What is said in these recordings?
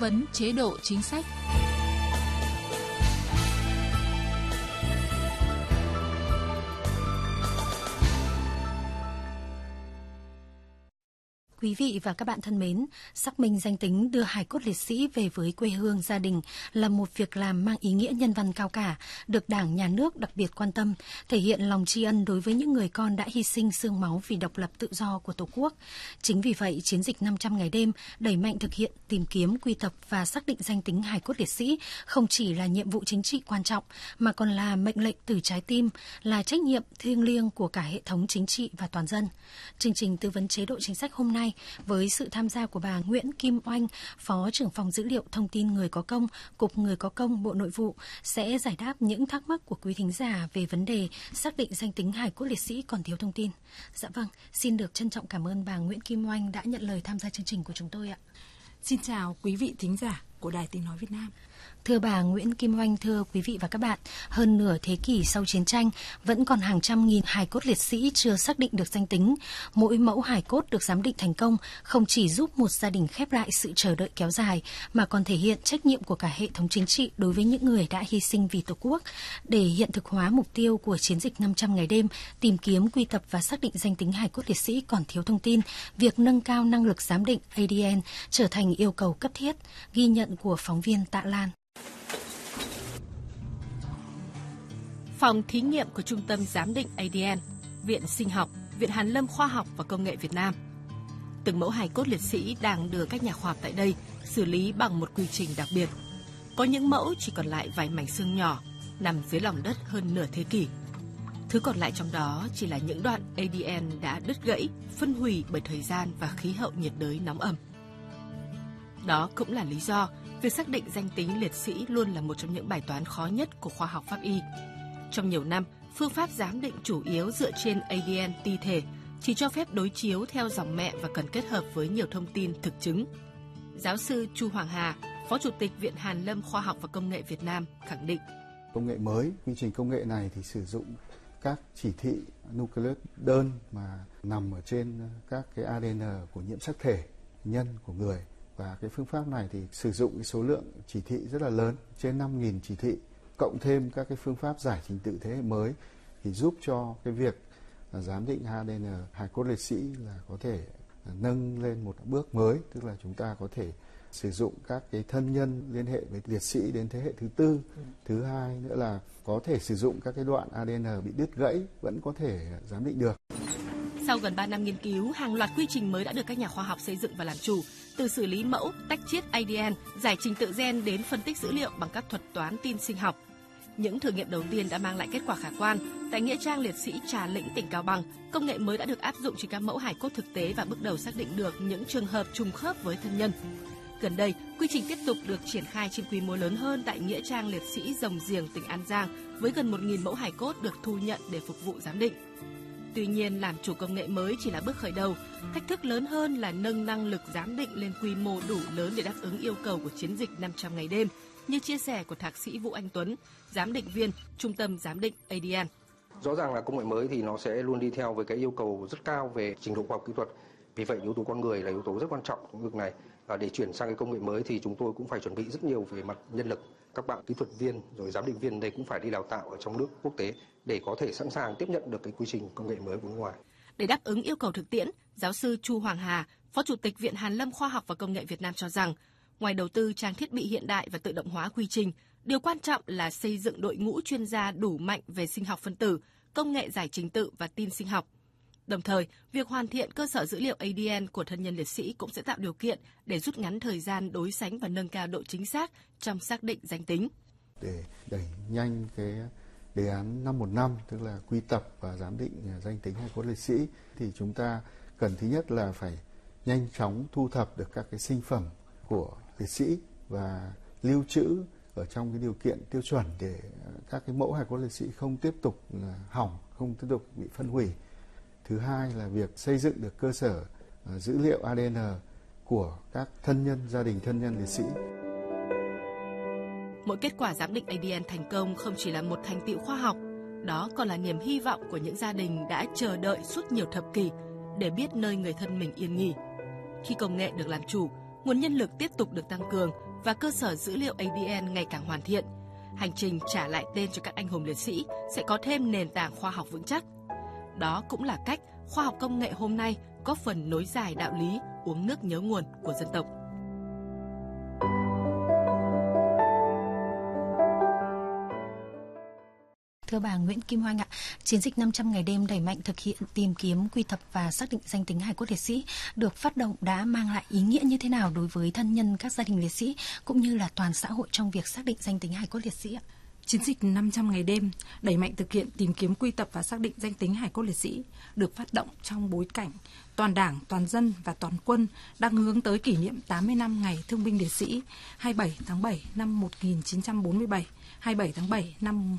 vấn chế độ chính sách. Quý vị và các bạn thân mến, xác minh danh tính đưa hài cốt liệt sĩ về với quê hương gia đình là một việc làm mang ý nghĩa nhân văn cao cả, được Đảng, Nhà nước đặc biệt quan tâm, thể hiện lòng tri ân đối với những người con đã hy sinh xương máu vì độc lập tự do của Tổ quốc. Chính vì vậy, chiến dịch 500 ngày đêm đẩy mạnh thực hiện, tìm kiếm, quy tập và xác định danh tính hài cốt liệt sĩ không chỉ là nhiệm vụ chính trị quan trọng, mà còn là mệnh lệnh từ trái tim, là trách nhiệm thiêng liêng của cả hệ thống chính trị và toàn dân. Chương trình tư vấn chế độ chính sách hôm nay với sự tham gia của bà Nguyễn Kim Oanh, Phó trưởng phòng dữ liệu thông tin người có công, Cục Người có công, Bộ Nội vụ sẽ giải đáp những thắc mắc của quý thính giả về vấn đề xác định danh tính hài cốt liệt sĩ còn thiếu thông tin. Dạ vâng, xin được trân trọng cảm ơn bà Nguyễn Kim Oanh đã nhận lời tham gia chương trình của chúng tôi ạ. Xin chào quý vị thính giả của Đài Tiếng nói Việt Nam. Thưa bà Nguyễn Kim Oanh, thưa quý vị và các bạn, hơn nửa thế kỷ sau chiến tranh, vẫn còn hàng trăm nghìn hài cốt liệt sĩ chưa xác định được danh tính. Mỗi mẫu hài cốt được giám định thành công không chỉ giúp một gia đình khép lại sự chờ đợi kéo dài, mà còn thể hiện trách nhiệm của cả hệ thống chính trị đối với những người đã hy sinh vì Tổ quốc. Để hiện thực hóa mục tiêu của chiến dịch 500 ngày đêm, tìm kiếm, quy tập và xác định danh tính hài cốt liệt sĩ còn thiếu thông tin, việc nâng cao năng lực giám định ADN trở thành yêu cầu cấp thiết. Ghi nhận của phóng viên Tạ Lan. Phòng thí nghiệm của Trung tâm Giám định ADN, Viện Sinh học, Viện Hàn lâm Khoa học và Công nghệ Việt Nam. Từng mẫu hài cốt liệt sĩ đang được các nhà khoa học tại đây xử lý bằng một quy trình đặc biệt. Có những mẫu chỉ còn lại vài mảnh xương nhỏ, nằm dưới lòng đất hơn nửa thế kỷ. Thứ còn lại trong đó chỉ là những đoạn ADN đã đứt gãy, phân hủy bởi thời gian và khí hậu nhiệt đới nóng ẩm. Đó cũng là lý do việc xác định danh tính liệt sĩ luôn là một trong những bài toán khó nhất của khoa học pháp y. Trong nhiều năm, phương pháp giám định chủ yếu dựa trên ADN ti thể, chỉ cho phép đối chiếu theo dòng mẹ và cần kết hợp với nhiều thông tin thực chứng. Giáo sư Chu Hoàng Hà, Phó Chủ tịch Viện Hàn lâm Khoa học và Công nghệ Việt Nam khẳng định. Công nghệ mới, quy trình công nghệ này thì sử dụng các chỉ thị nucleic đơn mà nằm ở trên các cái ADN của nhiễm sắc thể nhân của người. Và cái phương pháp này thì sử dụng cái số lượng chỉ thị rất là lớn, trên 5.000 chỉ thị, cộng thêm các cái phương pháp giải trình tự thế hệ mới thì giúp cho cái việc giám định ADN hài cốt liệt sĩ là có thể nâng lên một bước mới, tức là chúng ta có thể sử dụng các cái thân nhân liên hệ với liệt sĩ đến thế hệ thứ tư. Thứ hai nữa là có thể sử dụng các cái đoạn ADN bị đứt gãy vẫn có thể giám định được. Sau gần 3 năm nghiên cứu, hàng loạt quy trình mới đã được các nhà khoa học xây dựng và làm chủ, từ xử lý mẫu, tách chiết ADN, giải trình tự gen đến phân tích dữ liệu bằng các thuật toán tin sinh học. Những thử nghiệm đầu tiên đã mang lại kết quả khả quan. Tại nghĩa trang liệt sĩ Trà Lĩnh, tỉnh Cao Bằng, công nghệ mới đã được áp dụng trên các mẫu hài cốt thực tế và bước đầu xác định được những trường hợp trùng khớp với thân nhân. Gần đây, quy trình tiếp tục được triển khai trên quy mô lớn hơn tại nghĩa trang liệt sĩ Rồng Giềng, tỉnh An Giang, với gần 1.000 mẫu hài cốt được thu nhận để phục vụ giám định. Tuy nhiên, làm chủ công nghệ mới chỉ là bước khởi đầu. Thách thức lớn hơn là nâng năng lực giám định lên quy mô đủ lớn để đáp ứng yêu cầu của chiến dịch 500 ngày đêm, như chia sẻ của Thạc sĩ Vũ Anh Tuấn, giám định viên Trung tâm Giám định ADN. Rõ ràng là công nghệ mới thì nó sẽ luôn đi theo với cái yêu cầu rất cao về trình độ khoa học kỹ thuật. Vì vậy, yếu tố con người là yếu tố rất quan trọng trong việc này. Và để chuyển sang cái công nghệ mới thì chúng tôi cũng phải chuẩn bị rất nhiều về mặt nhân lực. Các bạn kỹ thuật viên rồi giám định viên đây cũng phải đi đào tạo ở trong nước, quốc tế để có thể sẵn sàng tiếp nhận được cái quy trình công nghệ mới của nước ngoài. Để đáp ứng yêu cầu thực tiễn, giáo sư Chu Hoàng Hà, Phó Chủ tịch Viện Hàn lâm Khoa học và Công nghệ Việt Nam cho rằng, ngoài đầu tư trang thiết bị hiện đại và tự động hóa quy trình, điều quan trọng là xây dựng đội ngũ chuyên gia đủ mạnh về sinh học phân tử, công nghệ giải trình tự và tin sinh học. Đồng thời, việc hoàn thiện cơ sở dữ liệu ADN của thân nhân liệt sĩ cũng sẽ tạo điều kiện để rút ngắn thời gian đối sánh và nâng cao độ chính xác trong xác định danh tính. Để đẩy nhanh cái đề án 515, tức là quy tập và giám định danh tính hài cốt liệt sĩ, thì chúng ta cần thứ nhất là phải nhanh chóng thu thập được các cái sinh phẩm của liệt sĩ và lưu trữ ở trong cái điều kiện tiêu chuẩn để các cái mẫu hài cốt liệt sĩ không tiếp tục hỏng, không tiếp tục bị phân hủy. Thứ hai là việc xây dựng được cơ sở dữ liệu ADN của các thân nhân, gia đình thân nhân liệt sĩ. Mỗi kết quả giám định ADN thành công không chỉ là một thành tựu khoa học, đó còn là niềm hy vọng của những gia đình đã chờ đợi suốt nhiều thập kỷ để biết nơi người thân mình yên nghỉ. Khi công nghệ được làm chủ, nguồn nhân lực tiếp tục được tăng cường và cơ sở dữ liệu ADN ngày càng hoàn thiện. Hành trình trả lại tên cho các anh hùng liệt sĩ sẽ có thêm nền tảng khoa học vững chắc. Đó cũng là cách khoa học công nghệ hôm nay góp phần nối dài đạo lý uống nước nhớ nguồn của dân tộc. Thưa bà Nguyễn Kim Oanh ạ, chiến dịch 500 ngày đêm đẩy mạnh thực hiện tìm kiếm, quy tập và xác định danh tính hài cốt liệt sĩ được phát động đã mang lại ý nghĩa như thế nào đối với thân nhân các gia đình liệt sĩ cũng như là toàn xã hội trong việc xác định danh tính hài cốt liệt sĩ ạ? Chiến dịch 500 ngày đêm đẩy mạnh thực hiện tìm kiếm, quy tập và xác định danh tính hài cốt liệt sĩ được phát động trong bối cảnh toàn Đảng, toàn dân và toàn quân đang hướng tới kỷ niệm 80 năm Ngày Thương binh Liệt sĩ 27 tháng 7 năm 1947, 27 tháng 7 năm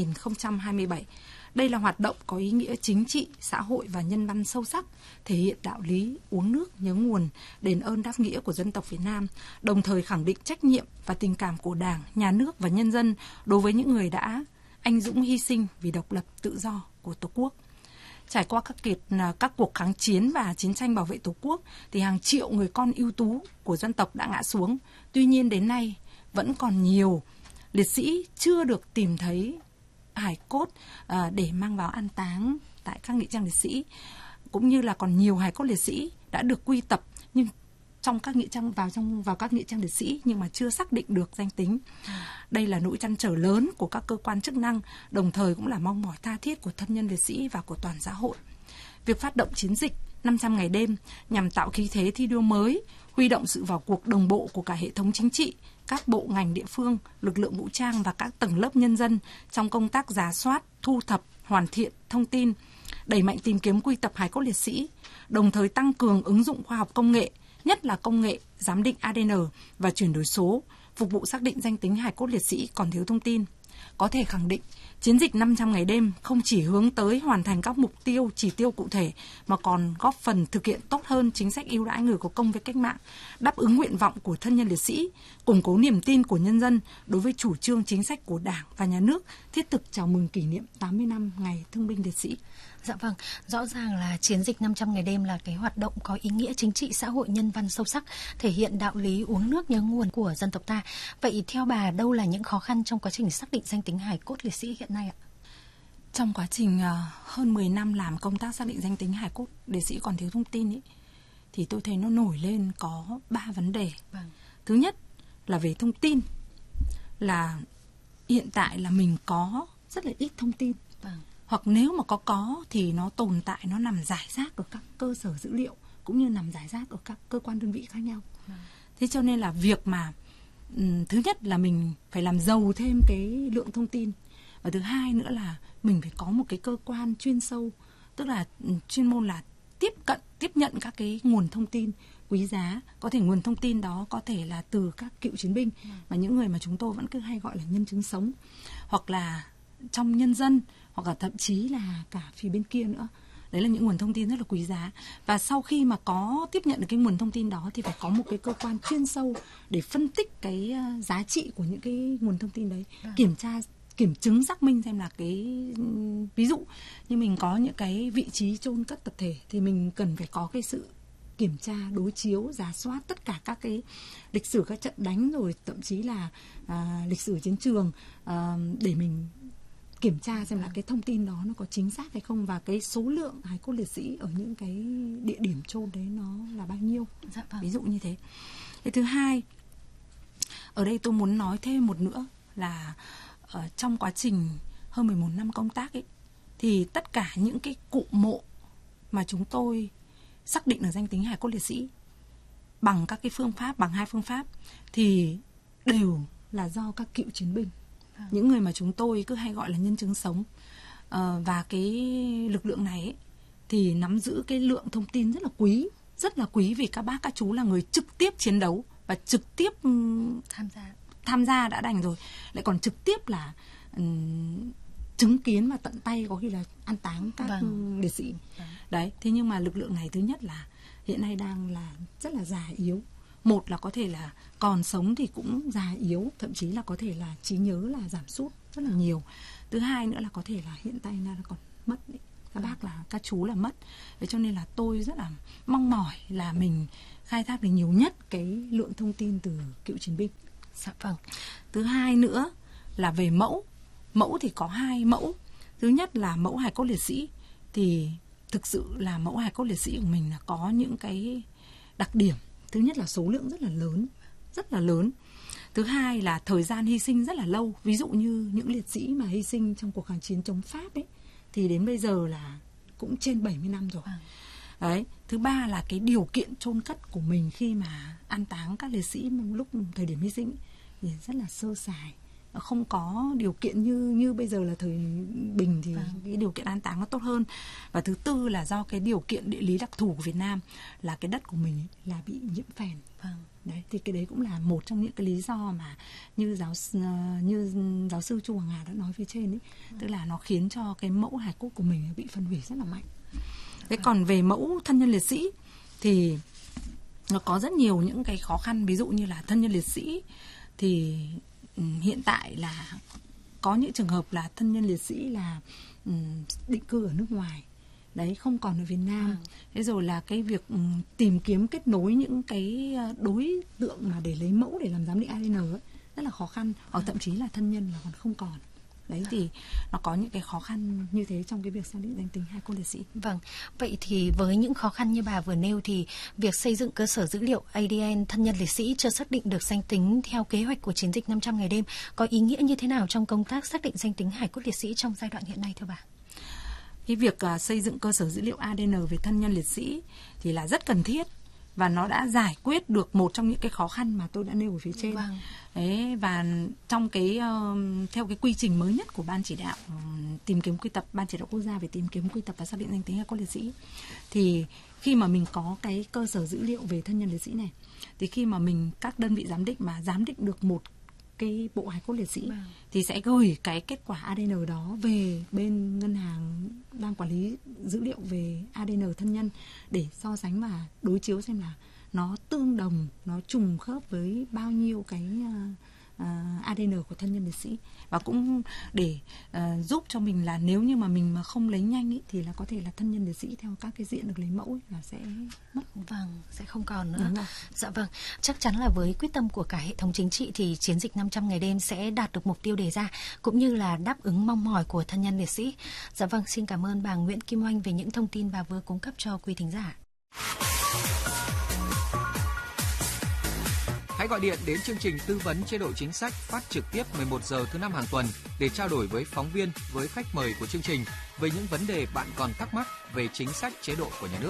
2027. Đây là hoạt động có ý nghĩa chính trị, xã hội và nhân văn sâu sắc, thể hiện đạo lý uống nước nhớ nguồn, đền ơn đáp nghĩa của dân tộc Việt Nam, đồng thời khẳng định trách nhiệm và tình cảm của Đảng, Nhà nước và nhân dân đối với những người đã anh dũng hy sinh vì độc lập tự do của Tổ quốc. Trải qua các cuộc kháng chiến và chiến tranh bảo vệ Tổ quốc, thì hàng triệu người con ưu tú của dân tộc đã ngã xuống. Tuy nhiên đến nay vẫn còn nhiều liệt sĩ chưa được tìm thấy hài cốt để mang vào an táng tại các nghĩa trang liệt sĩ, cũng như là còn nhiều hài cốt liệt sĩ đã được quy tập nhưng trong các nghĩa trang vào các nghĩa trang liệt sĩ nhưng mà chưa xác định được danh tính. Đây là nỗi trăn trở lớn của các cơ quan chức năng, đồng thời cũng là mong mỏi tha thiết của thân nhân liệt sĩ và của toàn xã hội. Việc phát động chiến dịch 500 ngày đêm nhằm tạo khí thế thi đua mới, huy động sự vào cuộc đồng bộ của cả hệ thống chính trị, các bộ ngành địa phương, lực lượng vũ trang và các tầng lớp nhân dân trong công tác rà soát, thu thập, hoàn thiện thông tin, đẩy mạnh tìm kiếm, quy tập hài cốt liệt sĩ, đồng thời tăng cường ứng dụng khoa học công nghệ, nhất là công nghệ giám định ADN và chuyển đổi số, phục vụ xác định danh tính hài cốt liệt sĩ còn thiếu thông tin. Có thể khẳng định, chiến dịch 500 ngày đêm không chỉ hướng tới hoàn thành các mục tiêu, chỉ tiêu cụ thể, mà còn góp phần thực hiện tốt hơn chính sách ưu đãi người có công với cách mạng, đáp ứng nguyện vọng của thân nhân liệt sĩ, củng cố niềm tin của nhân dân đối với chủ trương chính sách của Đảng và Nhà nước, thiết thực chào mừng kỷ niệm 80 năm Ngày Thương binh Liệt sĩ. Dạ vâng, rõ ràng là chiến dịch 500 ngày đêm là cái hoạt động có ý nghĩa chính trị, xã hội, nhân văn sâu sắc, thể hiện đạo lý uống nước nhớ nguồn của dân tộc ta. Vậy theo bà, đâu là những khó khăn trong quá trình xác định danh tính hài cốt liệt sĩ hiện nay ạ? Trong quá trình hơn 10 năm làm công tác xác định danh tính hài cốt liệt sĩ còn thiếu thông tin ý, thì tôi thấy nó nổi lên có 3 vấn đề. Vâng. Thứ nhất là về thông tin, là hiện tại là mình có rất là ít thông tin. Vâng. Hoặc nếu mà có thì nó tồn tại, nó nằm rải rác ở các cơ sở dữ liệu cũng như nằm rải rác ở các cơ quan đơn vị khác nhau. Thế cho nên là việc mà thứ nhất là mình phải làm giàu thêm cái lượng thông tin, và thứ hai nữa là mình phải có một cái cơ quan chuyên sâu, tức là chuyên môn là tiếp nhận các cái nguồn thông tin quý giá. Có thể nguồn thông tin đó có thể là từ các cựu chiến binh, mà những người mà chúng tôi vẫn cứ hay gọi là nhân chứng sống, hoặc là trong nhân dân, hoặc là thậm chí là cả phía bên kia nữa. Đấy là những nguồn thông tin rất là quý giá. Và sau khi mà có tiếp nhận được cái nguồn thông tin đó thì phải có một cái cơ quan chuyên sâu để phân tích cái giá trị của những cái nguồn thông tin đấy, kiểm chứng xác minh xem là cái, ví dụ như mình có những cái vị trí chôn cất tập thể thì mình cần phải có cái sự kiểm tra, đối chiếu, rà soát tất cả các cái lịch sử các trận đánh, rồi thậm chí là lịch sử chiến trường, để mình kiểm tra xem là cái thông tin đó nó có chính xác hay không, và cái số lượng hài cốt liệt sĩ ở những cái địa điểm chôn đấy nó là bao nhiêu. Dạ vâng. Ví dụ như thế. Cái thứ hai, ở đây tôi muốn nói thêm một nữa là trong quá trình hơn 11 năm công tác ấy, thì tất cả những cái cụ mộ mà chúng tôi xác định được danh tính hài cốt liệt sĩ bằng các cái phương pháp, bằng 2 phương pháp, thì đều là do các cựu chiến binh, những người mà chúng tôi cứ hay gọi là nhân chứng sống. Và cái lực lượng này ấy, thì nắm giữ cái lượng thông tin rất là quý, vì các bác các chú là người trực tiếp chiến đấu và trực tiếp tham gia đã đành rồi, lại còn trực tiếp là chứng kiến và tận tay có khi là an táng các liệt sĩ. Đấy, thế nhưng mà lực lượng này thứ nhất là hiện nay đang là rất là già yếu. Một là có thể là còn sống thì cũng già yếu, thậm chí là có thể là trí nhớ là giảm sút rất là nhiều. Thứ hai nữa là có thể là hiện tại là còn mất đấy. Các bác là các chú là mất. Thế cho nên là tôi rất là mong mỏi là mình khai thác được nhiều nhất cái lượng thông tin từ cựu chiến binh. Dạ vâng. Thứ hai nữa là về mẫu. Mẫu thì có 2 mẫu. Thứ nhất là mẫu hài cốt liệt sĩ, thì thực sự là mẫu hài cốt liệt sĩ của mình là có những cái đặc điểm. Thứ nhất là số lượng rất là lớn. Thứ hai là thời gian hy sinh rất là lâu. Ví dụ như những liệt sĩ mà hy sinh trong cuộc kháng chiến chống Pháp ấy, thì đến bây giờ là cũng trên 70 năm rồi. Đấy. Thứ ba là cái điều kiện chôn cất của mình khi mà an táng các liệt sĩ lúc thời điểm hy sinh thì rất là sơ sài, không có điều kiện như bây giờ là thời bình thì cái điều kiện an táng nó tốt hơn. Và thứ tư là do cái điều kiện địa lý đặc thù của Việt Nam là cái đất của mình là bị nhiễm phèn. Đấy, thì cái đấy cũng là một trong những cái lý do mà như giáo sư Chu Hoàng Hà đã nói phía trên ấy, tức là nó khiến cho cái mẫu hài cốt của mình bị phân hủy rất là mạnh. Thế còn về mẫu thân nhân liệt sĩ thì nó có rất nhiều những cái khó khăn. Ví dụ như là thân nhân liệt sĩ thì hiện tại là có những trường hợp là thân nhân liệt sĩ là định cư ở nước ngoài, đấy, không còn ở Việt Nam. Thế rồi là cái việc tìm kiếm kết nối những cái đối tượng mà để lấy mẫu để làm giám định ADN ấy, rất là khó khăn. Hoặc thậm chí là thân nhân là còn không còn. Đấy, thì nó có những cái khó khăn như thế trong cái việc xác định danh tính hài cốt liệt sĩ. Vâng, vậy thì với những khó khăn như bà vừa nêu thì việc xây dựng cơ sở dữ liệu ADN thân nhân liệt sĩ chưa xác định được danh tính theo kế hoạch của chiến dịch 500 ngày đêm có ý nghĩa như thế nào trong công tác xác định danh tính hài cốt liệt sĩ trong giai đoạn hiện nay thưa bà? Cái việc xây dựng cơ sở dữ liệu ADN về thân nhân liệt sĩ thì là rất cần thiết, và nó đã giải quyết được một trong những cái khó khăn mà tôi đã nêu ở phía trên. Đấy, và trong cái theo cái quy trình mới nhất của Ban chỉ đạo tìm kiếm quy tập, Ban chỉ đạo quốc gia về tìm kiếm quy tập và xác định danh tính hài cốt liệt sĩ, thì khi mà mình có cái cơ sở dữ liệu về thân nhân liệt sĩ này, thì khi mà các đơn vị giám định mà giám định được một cái bộ hài cốt liệt sĩ thì sẽ gửi cái kết quả ADN đó về bên ngân hàng đang quản lý dữ liệu về ADN thân nhân để so sánh và đối chiếu xem là nó tương đồng, nó trùng khớp với bao nhiêu cái ADN của thân nhân liệt sĩ, và cũng để giúp cho mình là nếu như mà mình mà không lấy nhanh ý, thì là có thể là thân nhân liệt sĩ theo các cái diện được lấy mẫu ý, là sẽ mất. Vâng, sẽ không còn nữa. Dạ vâng, chắc chắn là với quyết tâm của cả hệ thống chính trị thì chiến dịch 500 ngày đêm sẽ đạt được mục tiêu đề ra, cũng như là đáp ứng mong mỏi của thân nhân liệt sĩ. Dạ vâng, xin cảm ơn bà Nguyễn Kim Oanh về những thông tin bà vừa cung cấp cho quý thính giả. Hãy gọi điện đến chương trình tư vấn chế độ chính sách phát trực tiếp 11 giờ thứ 5 hàng tuần để trao đổi với phóng viên, với khách mời của chương trình về những vấn đề bạn còn thắc mắc về chính sách chế độ của nhà nước.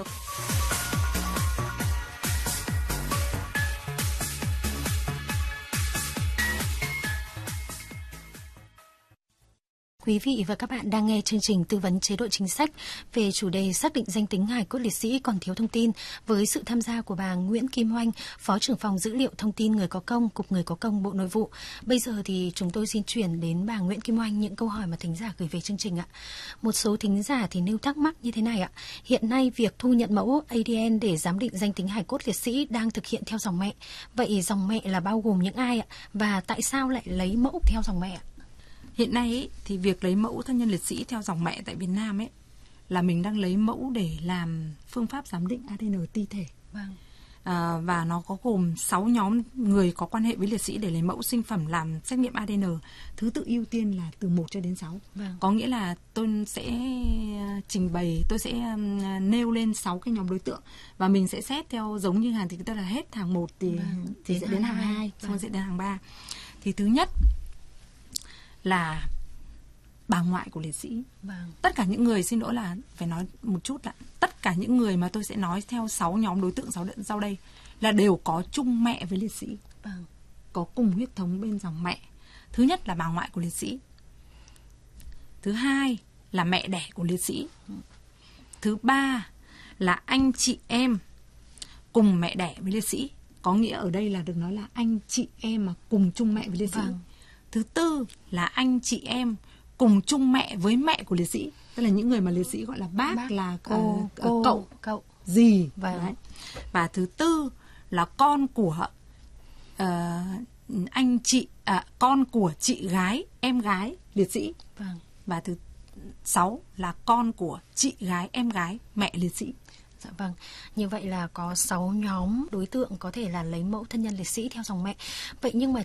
Quý vị và các bạn đang nghe chương trình tư vấn chế độ chính sách về chủ đề xác định danh tính hài cốt liệt sĩ còn thiếu thông tin với sự tham gia của bà Nguyễn Kim Oanh, Phó trưởng phòng dữ liệu thông tin người có công, Cục Người có công, Bộ Nội vụ. Bây giờ thì chúng tôi xin chuyển đến bà Nguyễn Kim Oanh những câu hỏi mà thính giả gửi về chương trình ạ. Một số thính giả thì nêu thắc mắc như thế này ạ. Hiện nay việc thu nhận mẫu ADN để giám định danh tính hài cốt liệt sĩ đang thực hiện theo dòng mẹ. Vậy dòng mẹ là bao gồm những ai ạ? Và tại sao lại lấy mẫu theo dòng mẹ ạ? Hiện nay ấy, thì việc lấy mẫu thân nhân liệt sĩ theo dòng mẹ tại Việt Nam ấy là mình đang lấy mẫu để làm phương pháp giám định ADN ti thể. Và nó có gồm 6 nhóm người có quan hệ với liệt sĩ để lấy mẫu sinh phẩm làm xét nghiệm ADN. Thứ tự ưu tiên là từ 1 cho đến 6. Có nghĩa là tôi sẽ trình bày, tôi sẽ nêu lên 6 cái nhóm đối tượng và mình sẽ xét theo giống như hàng thì tức là hết hàng 1 thì sẽ đến hàng 2, xong sẽ đến hàng 3. Thì thứ nhất là bà ngoại của liệt sĩ. Tất cả những người, xin lỗi là phải nói một chút là tất cả những người mà tôi sẽ nói theo 6 nhóm đối tượng sau đây là đều có chung mẹ với liệt sĩ. Có cùng huyết thống bên dòng mẹ. Thứ nhất là bà ngoại của liệt sĩ. Thứ hai là mẹ đẻ của liệt sĩ. Thứ ba là anh chị em cùng mẹ đẻ với liệt sĩ. Có nghĩa ở đây là được nói là anh chị em mà cùng chung mẹ với liệt sĩ. Thứ tư là anh chị em cùng chung mẹ với mẹ của liệt sĩ, tức là những người mà liệt sĩ gọi là bác là cậu dì. Và thứ tư là con của con của chị gái, em gái liệt sĩ. Và thứ 6 là con của chị gái, em gái mẹ liệt sĩ. Dạ vâng, như vậy là có 6 nhóm đối tượng có thể là lấy mẫu thân nhân liệt sĩ theo dòng mẹ. Vậy nhưng mà